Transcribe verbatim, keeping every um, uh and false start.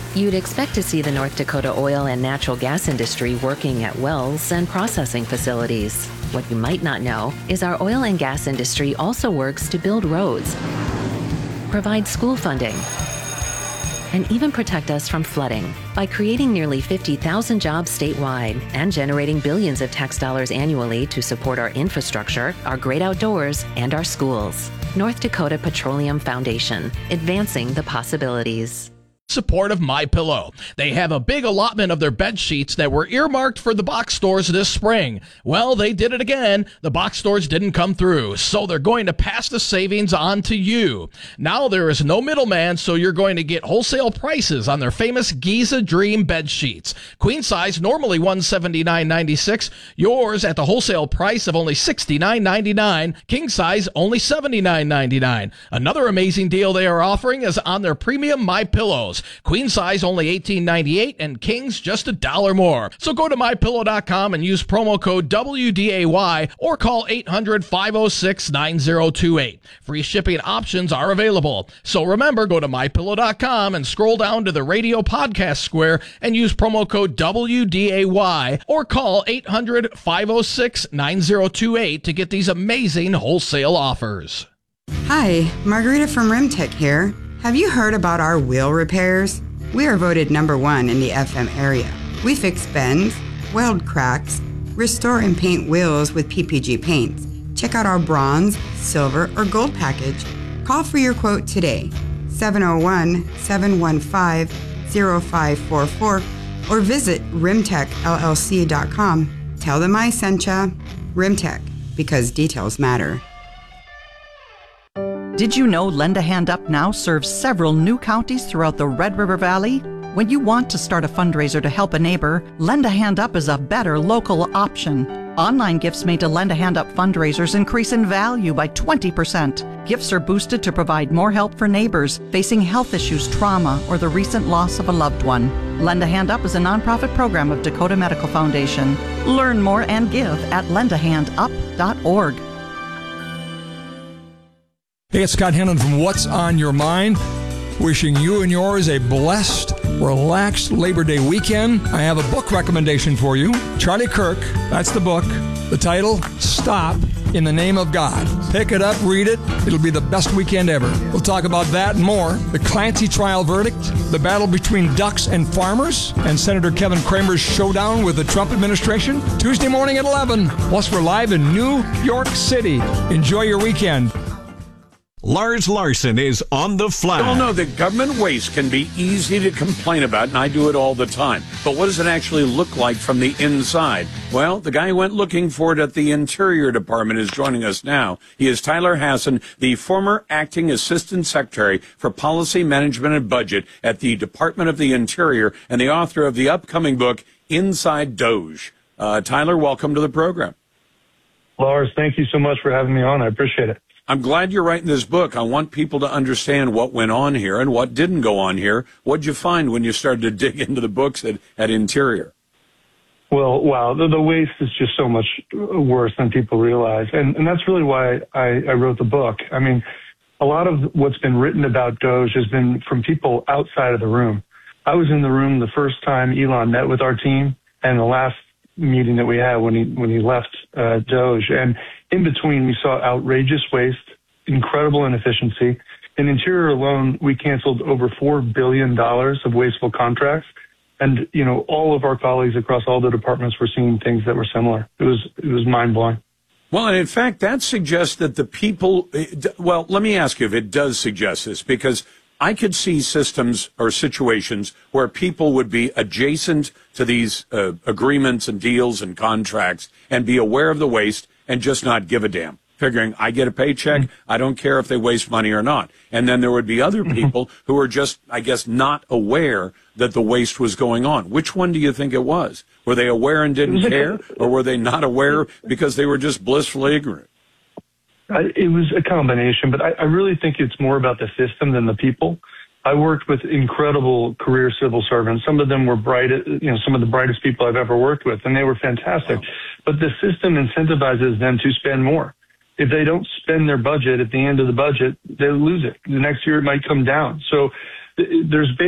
You'd expect to see the North Dakota oil and natural gas industry working at wells and processing facilities. What you might not know is our oil and gas industry also works to build roads, provide school funding, and even protect us from flooding by creating nearly fifty thousand jobs statewide and generating billions of tax dollars annually to support our infrastructure, our great outdoors, and our schools. North Dakota Petroleum Foundation, advancing the possibilities. Support of MyPillow. They have a big allotment of their bed sheets that were earmarked for the box stores this spring. Well, they did it again. The box stores didn't come through, so they're going to pass the savings on to you. Now there is no middleman, so you're going to get wholesale prices on their famous Giza Dream bed sheets. Queen size, normally one hundred seventy-nine ninety-six. Yours at the wholesale price of only sixty-nine ninety-nine. King size, only seventy-nine ninety-nine. Another amazing deal they are offering is on their premium MyPillows. Queen size only eighteen ninety-eight and kings just a dollar more. So go to my pillow dot com and use promo code W D A Y or call eight hundred, five oh six, nine oh two eight. Free shipping options are available. So remember, go to my pillow dot com and scroll down to the radio podcast square and use promo code W D A Y or call eight hundred, five oh six, nine oh two eight to get these amazing wholesale offers. Hi, Margarita from Rimtech here. Have you heard about our wheel repairs? We are voted number one in the F M area. We fix bends, weld cracks, restore and paint wheels with P P G paints. Check out our bronze, silver, or gold package. Call for your quote today, seven oh one, seven one five, oh five four four, or visit rimtech L L C dot com. Tell them I sent ya. Rimtech, because details matter. Did you know Lend a Hand Up now serves several new counties throughout the Red River Valley? When you want to start a fundraiser to help a neighbor, Lend a Hand Up is a better local option. Online gifts made to Lend a Hand Up fundraisers increase in value by twenty percent. Gifts are boosted to provide more help for neighbors facing health issues, trauma, or the recent loss of a loved one. Lend a Hand Up is a nonprofit program of Dakota Medical Foundation. Learn more and give at lend a hand up dot org. Hey, it's Scott Hennon from What's on Your Mind. Wishing you and yours a blessed, relaxed Labor Day weekend. I have a book recommendation for you. Charlie Kirk, that's the book. The title, Stop in the Name of God. Pick it up, read it. It'll be the best weekend ever. We'll talk about that and more. The Clancy trial verdict, the battle between ducks and farmers, and Senator Kevin Cramer's showdown with the Trump administration. Tuesday morning at eleven. Plus, we're live in New York City. Enjoy your weekend. Lars Larson is on the fly. We all know that government waste can be easy to complain about, and I do it all the time. But what does it actually look like from the inside? Well, the guy who went looking for it at the Interior Department is joining us now. He is Tyler Hasson, the former acting assistant secretary for policy management and budget at the Department of the Interior and the author of the upcoming book, Inside DOGE. Uh, Tyler, welcome to the program. Lars, thank you so much for having me on. I appreciate it. I'm glad you're writing this book. I want people to understand what went on here and what didn't go on here. What'd you find when you started to dig into the books at, at Interior? Well, wow, the, the waste is just so much worse than people realize. And, and that's really why I, I wrote the book. I mean, a lot of what's been written about DOGE has been from people outside of the room. I was in the room the first time Elon met with our team and the last meeting that we had when he, when he left uh, DOGE. And in between, we saw outrageous waste, incredible inefficiency. In Interior alone, we canceled over four billion dollars of wasteful contracts. And, you know, all of our colleagues across all the departments were seeing things that were similar. It was, it was mind-blowing. Well, and in fact, that suggests that the people, well, let me ask you if it does suggest this, because I could see systems or situations where people would be adjacent to these uh, agreements and deals and contracts and be aware of the waste and just not give a damn, figuring I get a paycheck, I don't care if they waste money or not. And then there would be other people who are just, I guess, not aware that the waste was going on. Which one do you think it was? Were they aware and didn't care, or were they not aware because they were just blissfully ignorant? It was a combination, but I, I really think it's more about the system than the people. I worked with incredible career civil servants. Some of them were bright, you know, some of the brightest people I've ever worked with, and they were fantastic. Wow. But the system incentivizes them to spend more. If they don't spend their budget at the end of the budget, they lose it. The next year it might come down. So there's